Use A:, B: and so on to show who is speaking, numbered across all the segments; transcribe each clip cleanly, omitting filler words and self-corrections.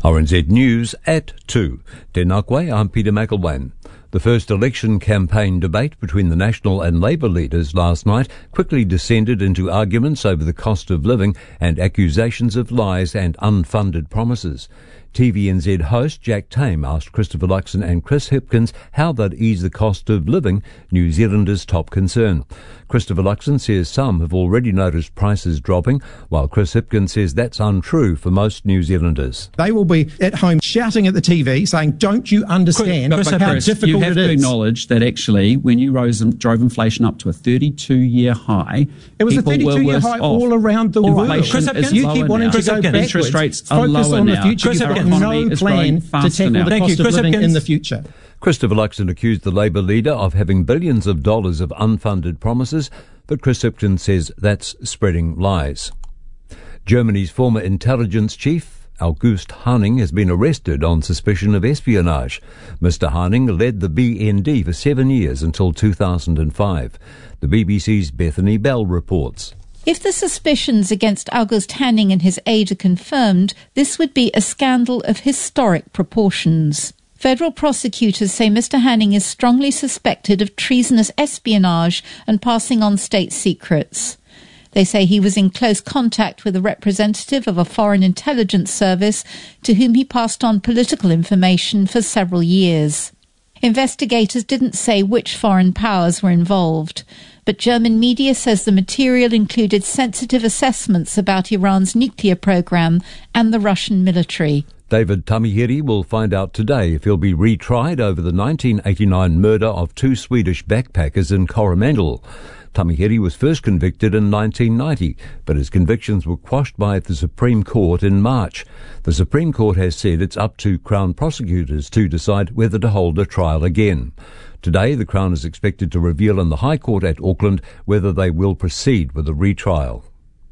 A: RNZ News at 2. Tēnā koe, I'm Peter McElwain. The first election campaign debate between the National and Labour leaders last night quickly descended into arguments over the cost of living and accusations of lies and unfunded promises. TVNZ host Jack Tame asked Christopher Luxon and Chris Hipkins how they'd ease the cost of living, New Zealanders' top concern. Christopher Luxon says some have already noticed prices dropping, while Chris Hipkins says that's untrue for most New Zealanders.
B: They will be at home shouting at the TV saying, don't you understand how difficult it is?
C: You have to acknowledge that actually when you drove inflation up to a 32-year high,
B: it was a 32-year high all around the world.
C: Chris
B: Hipkins, you keep wanting to go backwards.
C: Interest rates are
B: focus
C: lower
B: on the
C: now.
B: future. You've got no plan to tackle the cost of living in the future.
A: Christopher Luxon accused the Labour leader of having billions of dollars of unfunded promises, but Chris Hipkins says that's spreading lies. Germany's former intelligence chief, August Hanning, has been arrested on suspicion of espionage. Mr. Hanning led the BND for 7 years until 2005. The BBC's Bethany Bell reports.
D: If the suspicions against August Hanning and his aide are confirmed, this would be a scandal of historic proportions. Federal prosecutors say Mr. Hanning is strongly suspected of treasonous espionage and passing on state secrets. They say he was in close contact with a representative of a foreign intelligence service to whom he passed on political information for several years. Investigators didn't say which foreign powers were involved, but German media says the material included sensitive assessments about Iran's nuclear program and the Russian military.
A: David Tamihiri will find out today if he'll be retried over the 1989 murder of 2 Swedish backpackers in Coromandel. Tamihiri was first convicted in 1990, but his convictions were quashed by the Supreme Court in March. The Supreme Court has said it's up to Crown prosecutors to decide whether to hold a trial again. Today, the Crown is expected to reveal in the High Court at Auckland whether they will proceed with a retrial.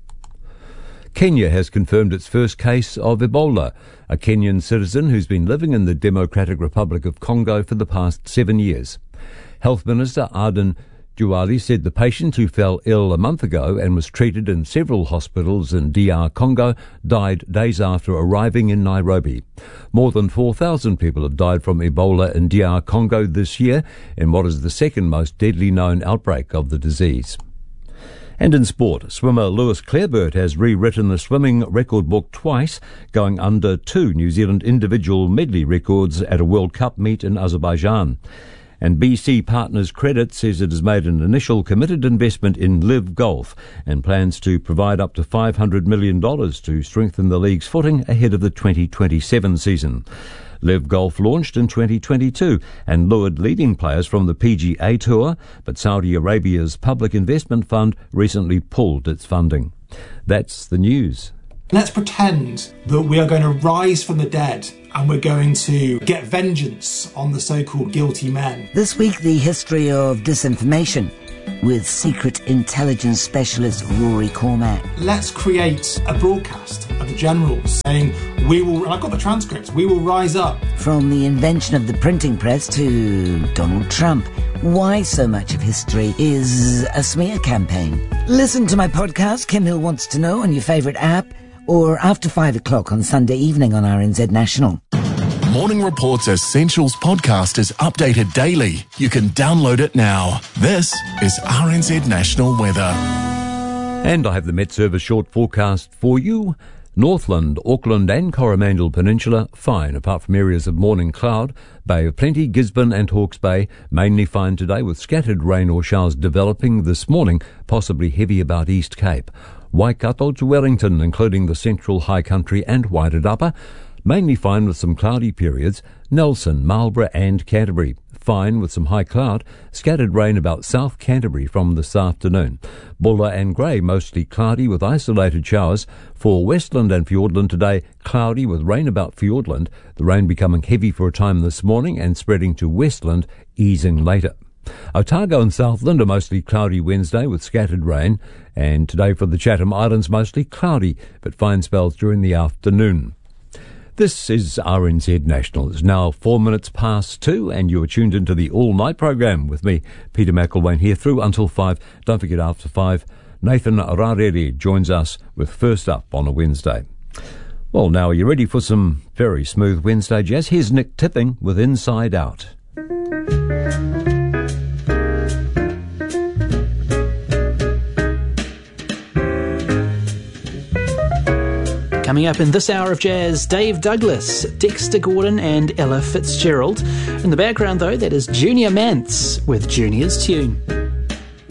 A: Kenya has confirmed its first case of Ebola, a Kenyan citizen who's been living in the Democratic Republic of Congo for the past 7 years. Health Minister Aden Duale said the patient, who fell ill a month ago and was treated in several hospitals in DR Congo, died days after arriving in Nairobi. More than 4,000 people have died from Ebola in DR Congo this year, in what is the second most deadly known outbreak of the disease. And in sport, swimmer Lewis Clareburt has rewritten the swimming record book twice, going under 2 New Zealand individual medley records at a World Cup meet in Azerbaijan. And BC Partners Credit says it has made an initial committed investment in Live Golf and plans to provide up to $500 million to strengthen the league's footing ahead of the 2027 season. Live Golf launched in 2022 and lured leading players from the PGA Tour, but Saudi Arabia's Public Investment Fund recently pulled its funding. That's the news.
E: Let's pretend that we are going to rise from the dead and we're going to get vengeance on the so-called guilty men.
F: This week, the history of disinformation with secret intelligence specialist Rory Cormack.
E: Let's create a broadcast of the generals saying, we will, and I've got the transcripts, we will rise up.
F: From the invention of the printing press to Donald Trump, why so much of history is a smear campaign. Listen to my podcast, Kim Hill Wants to Know, on your favourite app, or after 5 o'clock on Sunday evening on RNZ National.
G: Morning Report's Essentials podcast is updated daily. You can download it now. This is RNZ National Weather.
A: And I have the Met Service short forecast for you. Northland, Auckland and Coromandel Peninsula, fine, apart from areas of morning cloud. Bay of Plenty, Gisborne and Hawke's Bay, mainly fine today with scattered rain or showers developing this morning, possibly heavy about East Cape. Waikato to Wellington, including the central high country and Wairarapa, mainly fine with some cloudy periods. Nelson, Marlborough and Canterbury, fine with some high cloud. Scattered rain about South Canterbury from this afternoon. Buller and Grey, mostly cloudy with isolated showers. For Westland and Fiordland today, cloudy with rain about Fiordland. The rain becoming heavy for a time this morning and spreading to Westland, easing later. Otago and Southland are mostly cloudy Wednesday with scattered rain. And today for the Chatham Islands, mostly cloudy, but fine spells during the afternoon. This is RNZ National. It's now 4 minutes past 2, and you are tuned into the all-night program with me, Peter McElwain, here through until 5. Don't forget, after 5, Nathan Rarere joins us with First Up on a Wednesday. Well, now are you ready for some very smooth Wednesday jazz? Here's Nick Tipping with Inside Out.
H: Coming up in this hour of jazz, Dave Douglas, Dexter Gordon and Ella Fitzgerald. In the background, though, that is Junior Mance with Junior's Tune.